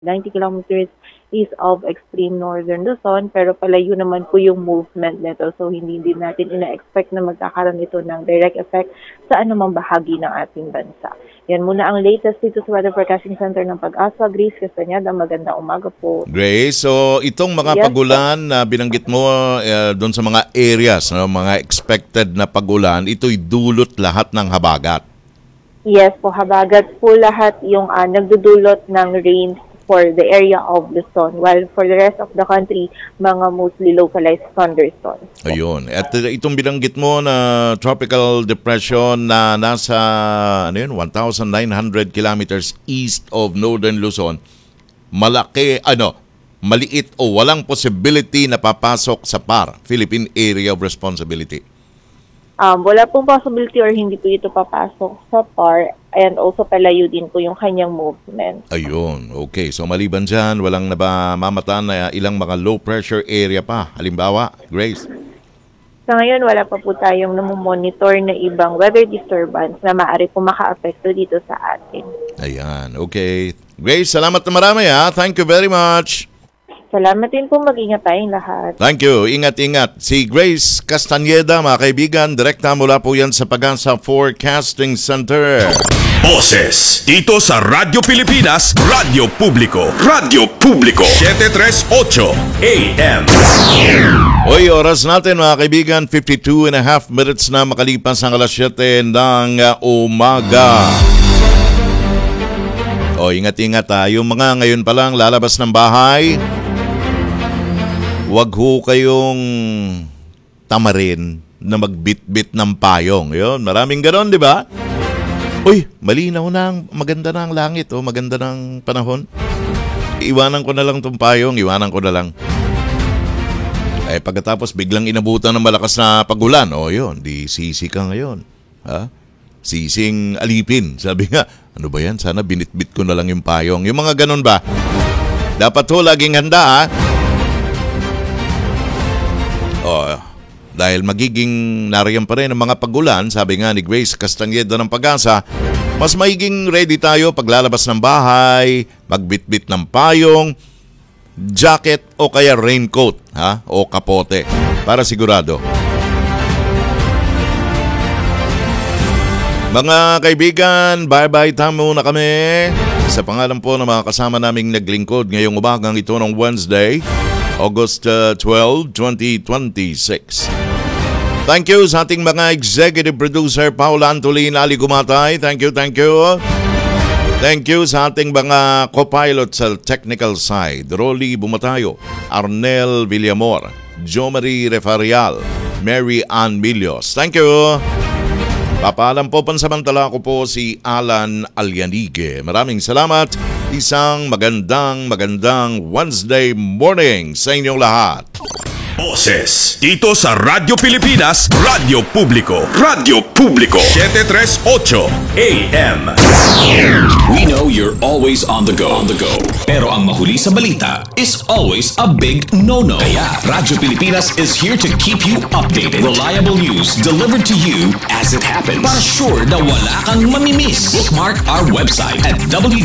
90 kilometers east of extreme northern Luzon, pero palayo naman po yung movement nito. So, hindi din natin ina-expect na magkakaroon ito ng direct effect sa anumang bahagi ng ating bansa. Yan muna ang latest dito sa Weather Forecasting Center ng Pag-asa. Grace Castañeda, magandang umaga po. Grace, so itong mga Yes, pagulan na binanggit mo doon sa mga areas, no, mga expected na pagulan, ito'y dulot lahat ng habagat. Yes po, habagat po lahat yung nagdudulot ng rain for the area of Luzon, while for the rest of the country, mga mostly localized thunderstorms. Ayun. At itong binanggit mo na tropical depression na nasa 1,900 kilometers east of northern Luzon, maliit o walang possibility na papasok sa PAR, Philippine Area of Responsibility. Wala pong possibility or hindi po ito papasok sa PAR, and also palayo din po yung kanyang movement. Ayun, okay. So maliban dyan, walang nabamataan na ilang mga low pressure area pa. Halimbawa, Grace. Sa ngayon, wala pa po tayong namomonitor na ibang weather disturbance na maaari po maka-apekto dito sa atin. Ayan, okay. Grace, salamat na marami ha. Thank you very much. Salamat din po, mag-ingat tayong lahat. Thank you. Ingat-ingat. Si Grace Castañeda, mga kaibigan, direkta mula po yan sa Pag-asa Forecasting Center. Boses dito sa Radyo Pilipinas, Radyo Publiko. Radyo Publiko 738 AM. Hoy, oras natin mga kaibigan, 52 and a half minutes na makalipas ang alas 7 ng umaga. O, ingat-ingat ha. Yung mga ngayon pa lang lalabas ng bahay, wag ho kayong tamarin na magbitbit ng payong. Yun, maraming ganon, di ba? Uy, malinaw na, maganda na ang langit, maganda ng panahon. Iwanan ko na lang tong payong, iwanan ko na lang. Pagkatapos biglang inabutan ng malakas na pagulan, yun, di sisi ka ngayon. Ha? Sising alipin. Sabi nga, ano ba yan? Sana binitbit ko na lang yung payong. Yung mga ganon ba? Dapat ho, laging handa, ha? Dahil magiging nariyan pa rin ang mga pagulan, sabi nga ni Grace Castañeda ng Pag-asa, mas magiging ready tayo paglalabas ng bahay, magbitbit ng payong, jacket o kaya raincoat, o kapote, para sigurado. Mga kaibigan, bye-bye time muna kami. Sa pangalan po ng mga kasama naming naglingkod ngayong umagang ito ng Wednesday, August 12, 2026. Thank you sa ating mga executive producer, Paula Antolin, Ali Gumatay. Thank you, thank you. Thank you sa ating mga co-pilot sa technical side, Rolly Bumatayo, Arnel Villamor, Jo Marie Refarial, Mary Ann Milios. Thank you. Papaalam po, pansamantala ko po si Alan Alyanige. Maraming salamat. Isang magandang Wednesday morning sa inyong lahat. Boses dito sa Radyo Pilipinas, Radyo Publiko. Radyo Publiko 738 AM. We know you're always on the go. Pero ang mahuli sa balita is always a big no-no. Kaya Radyo Pilipinas is here to keep you updated. Reliable news delivered to you as it happens. Para sure na wala kang mamimiss. Bookmark our website at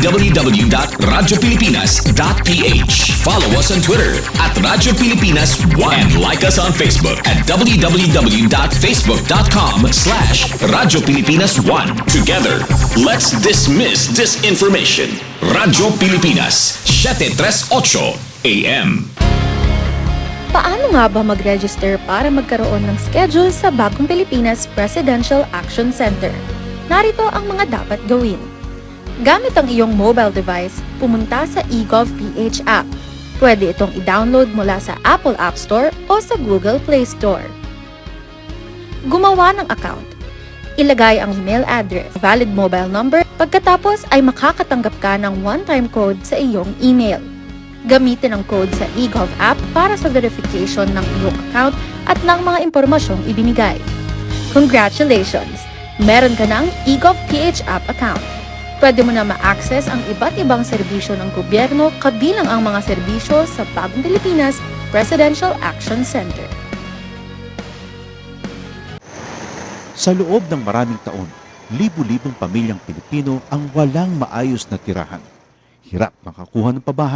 www.radiopilipinas.ph. Follow us on Twitter at Radyo Pilipinas 1 and like us on Facebook at www.facebook.com/Radyo Pilipinas 1. Together, let's dismiss disinformation. Radyo Pilipinas 738 AM. Paano nga ba mag-register para magkaroon ng schedule sa Bagong Pilipinas Presidential Action Center? Narito ang mga dapat gawin. Gamit ang iyong mobile device, pumunta sa eGovPH app. Pwede itong i-download mula sa Apple App Store o sa Google Play Store. Gumawa ng account. Ilagay ang email address, valid mobile number, pagkatapos ay makakatanggap ka ng one-time code sa iyong email. Gamitin ang code sa eGov app para sa verification ng iyong account at ng mga impormasyong ibinigay. Congratulations! Meron ka ng eGovPH app account. Pwede mo na ma-access ang iba't ibang serbisyo ng gobyerno kabilang ang mga serbisyo sa Bagong Pilipinas Presidential Action Center. Sa loob ng maraming taon, libu-libong pamilyang Pilipino ang walang maayos na tirahan. hirap makakuha ng pabahay.